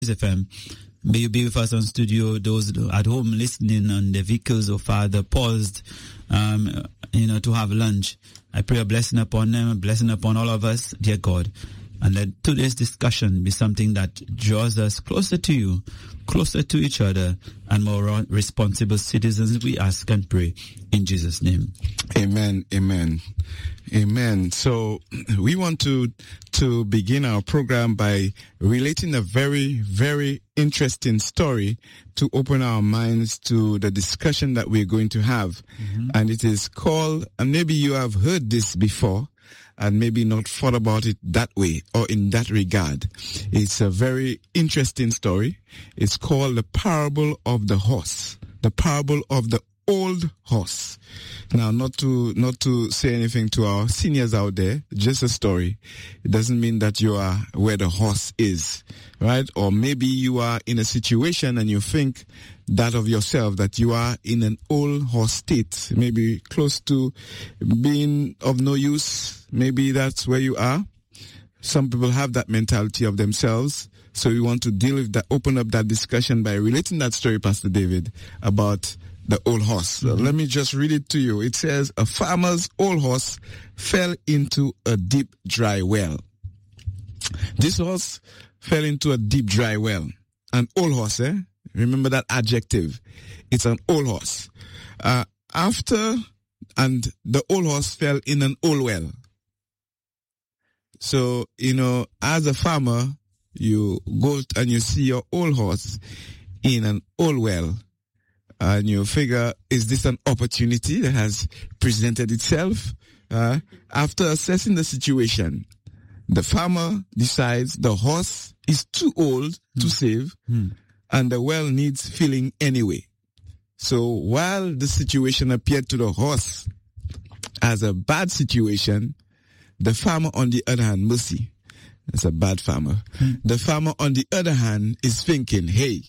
FM. May you be with us on studio, those at home listening on the vehicles or Father paused, to have lunch. I pray a blessing upon them, a blessing upon all of us, dear God. And let today's discussion be something that draws us closer to you, closer to each other, and more responsible citizens, we ask and pray in Jesus' name. Amen, amen, amen. So we want to begin our program by relating a very, very interesting story to open our minds to the discussion that we're going to have. Mm-hmm. And it is called, and maybe you have heard this before, and maybe not thought about it that way or in that regard. It's a very interesting story. It's called the parable of the horse. The parable of the old horse. Now, not to say anything to our seniors out there, just a story. It doesn't mean that you are where the horse is, right? Or maybe you are in a situation and you think that of yourself, that you are in an old horse state, maybe close to being of no use. Maybe that's where you are. Some people have that mentality of themselves. So we want to deal with that, open up that discussion by relating that story, Pastor David, about the old horse. Mm-hmm. So let me just read it to you. It says, a farmer's old horse fell into a deep, dry well. This horse fell into a deep, dry well. An old horse, Remember that adjective. It's an old horse. And the old horse fell in an old well. So, as a farmer, you go and you see your old horse in an old well. And you figure, is this an opportunity that has presented itself? After assessing the situation, the farmer decides the horse is too old to save, and the well needs filling anyway. So while the situation appeared to the horse as a bad situation, the farmer, on the other hand, mercy, that's a bad farmer. The farmer, on the other hand, is thinking, hey,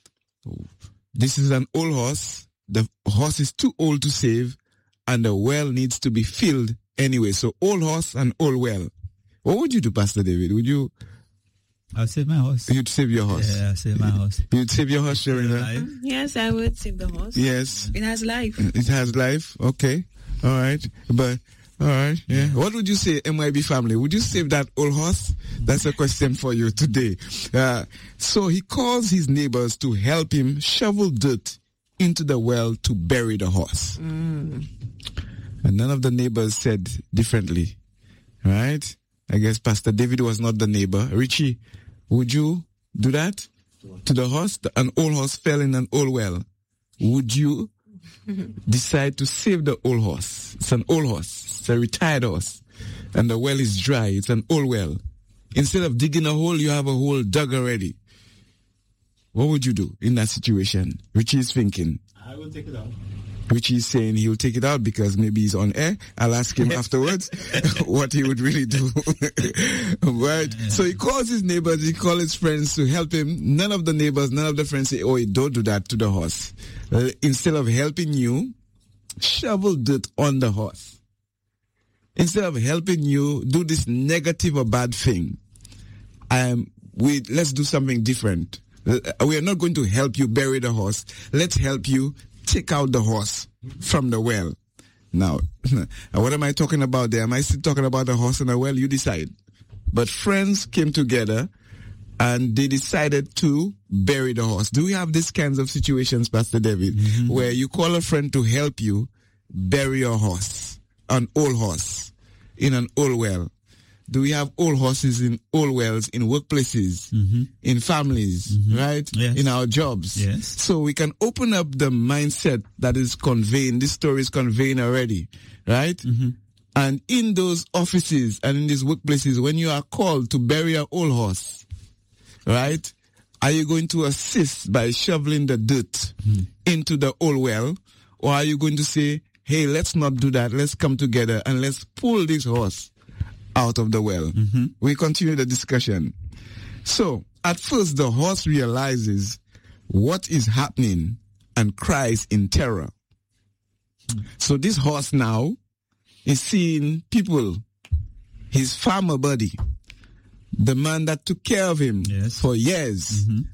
this is an old horse. The horse is too old to save, and the well needs to be filled anyway. So old horse and old well. What would you do, Pastor David? Would you? I'll save my horse. You'd save your horse? Yeah, I'll save my horse. You'd save your horse, Sharina? Yes, I would save the horse. Yes. It has life. It has life? Okay. All right. All right, yeah. What would you say, MYB family? Would you save that old horse? That's a question for you today. So he calls his neighbors to help him shovel dirt into the well to bury the horse. And none of the neighbors said differently, right? I guess Pastor David was not the neighbor. Richie, would you do that to the horse? An old horse fell in an old well. Would you decide to save the old horse? It's an old horse. It's a retired horse. And the well is dry. It's an old well. Instead of digging a hole, you have a hole dug already. What would you do in that situation? Richie is thinking. I will take it out. Richie is saying he'll take it out because maybe he's on air. I'll ask him afterwards what he would really do. Right? So he calls his neighbors, he calls his friends to help him. None of the neighbors, none of the friends say, oh, don't do that to the horse. Instead of helping you, shovel dirt on the horse. Instead of helping you do this negative or bad thing, let's do something different. We are not going to help you bury the horse. Let's help you take out the horse from the well. Now, what am I talking about there? Am I still talking about the horse and the well? You decide. But friends came together and they decided to bury the horse. Do we have these kinds of situations, Pastor David, where you call a friend to help you bury your horse, an old horse, in an old well? Do we have old horses in old wells in workplaces, in families, right? Yes. In our jobs. Yes. So we can open up the mindset that is conveying, this story is conveying already, right? And in those offices and in these workplaces, when you are called to bury an old horse, right? Are you going to assist by shoveling the dirt into the old well? Or are you going to say, hey, let's not do that. Let's come together and let's pull this horse out of the well. We continue the discussion. So, at first, the horse realizes what is happening and cries in terror. So this horse now is seeing people, his farmer buddy, the man that took care of him Yes. for years.